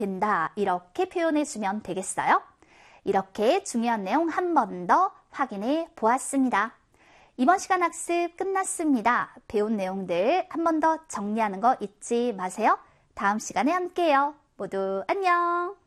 된다. 이렇게 표현해 주면 되겠어요? 이렇게 중요한 내용 한 번 더 확인해 보았습니다. 이번 시간 학습 끝났습니다. 배운 내용들 한 번 더 정리하는 거 잊지 마세요. 다음 시간에 함께해요. 모두 안녕!